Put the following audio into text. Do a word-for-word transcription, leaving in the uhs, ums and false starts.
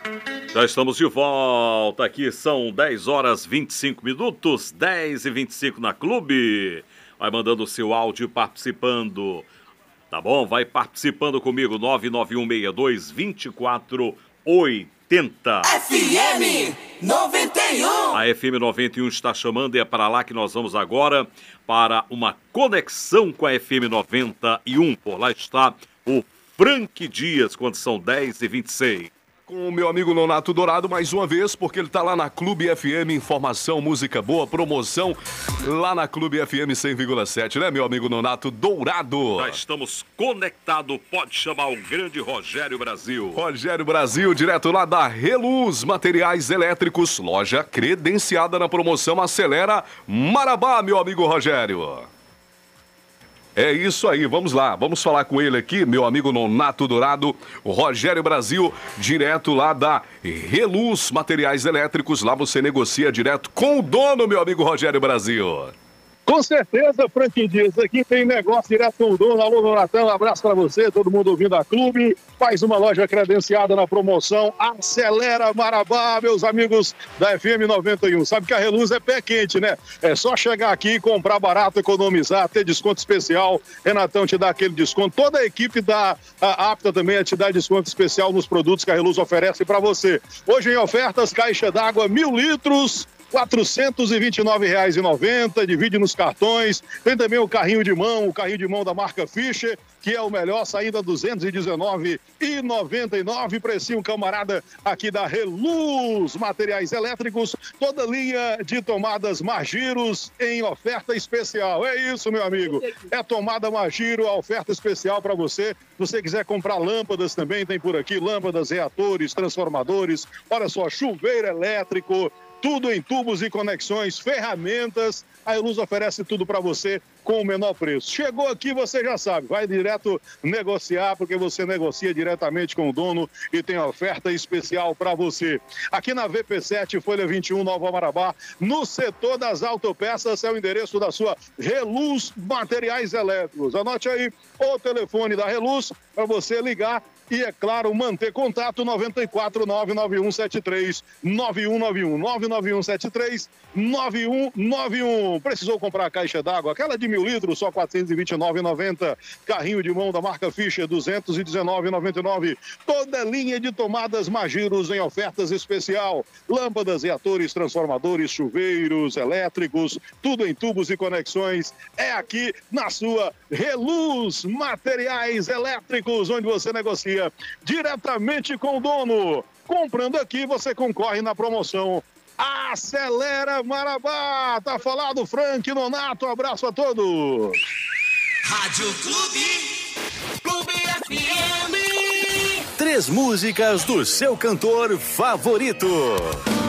Já estamos de volta, aqui são dez horas e vinte e cinco minutos, dez e vinte e cinco na Clube. Vai mandando o seu áudio participando, tá bom? Vai participando comigo, nove nove um seis dois, dois quatro oito zero. F M noventa e um. A F M noventa e um está chamando e é para lá que nós vamos agora para uma conexão com a F M noventa e um. Por lá está o Frank Dias, quando são dez e vinte e seis. Com o meu amigo Nonato Dourado mais uma vez, porque ele tá lá na Clube F M, informação, música boa, promoção, lá na Clube F M cem vírgula sete, né, meu amigo Nonato Dourado? Já estamos conectados, pode chamar o grande Rogério Brasil. Rogério Brasil, direto lá da Reluz Materiais Elétricos, loja credenciada na promoção Acelera Marabá, meu amigo Rogério. É isso aí, vamos lá, vamos falar com ele aqui, meu amigo Nonato Dourado, o Rogério Brasil, direto lá da Reluz Materiais Elétricos, lá você negocia direto com o dono, meu amigo Rogério Brasil. Com certeza, Frank Dias, aqui tem negócio direto com o dono. Alô, Donatão, um abraço para você, todo mundo ouvindo a Clube. Faz uma loja credenciada na promoção Acelera Marabá, meus amigos da F M noventa e um. Sabe que a Reluz é pé quente, né? É só chegar aqui, comprar barato, economizar, ter desconto especial. Renatão te dá aquele desconto. Toda a equipe da a, apta também a te dar desconto especial nos produtos que a Reluz oferece para você. Hoje em ofertas, caixa d'água mil litros, quatrocentos e vinte e nove reais e noventa centavos, divide nos cartões. Tem também o carrinho de mão, o carrinho de mão da marca Fischer, que é o melhor, saindo duzentos e dezenove reais e noventa e nove centavos, precinho camarada aqui da Reluz Materiais Elétricos, toda linha de tomadas Magiros em oferta especial. É isso, meu amigo, é tomada Magiro, a oferta especial para você. Se você quiser comprar lâmpadas também, tem por aqui lâmpadas, reatores, transformadores, olha só, chuveiro elétrico, tudo em tubos e conexões, ferramentas. A Reluz oferece tudo para você com o menor preço. Chegou aqui, você já sabe, vai direto negociar, porque você negocia diretamente com o dono e tem oferta especial para você. Aqui na V P sete, Folha vinte e um, Nova Marabá, no setor das autopeças, é o endereço da sua Reluz Materiais Elétricos. Anote aí o telefone da Reluz para você ligar e, é claro, manter contato nove quatro nove nove um sete três nove um nove um, nove nove um sete três nove um nove um. Precisou comprar a caixa d'água? Aquela de mil litros, só quatrocentos e vinte e nove reais e noventa centavos. Carrinho de mão da marca Fischer, duzentos e dezenove reais e noventa e nove centavos. Toda linha de tomadas Magiros em ofertas especial. Lâmpadas, reatores, transformadores, chuveiros elétricos, tudo em tubos e conexões. É aqui na sua Reluz Materiais Elétricos, onde você negocia diretamente com o dono. Comprando aqui, você concorre na promoção Acelera Marabá. Tá falado, Frank Nonato. Abraço a todos. Rádio Clube, Clube F M. Três músicas do seu cantor favorito.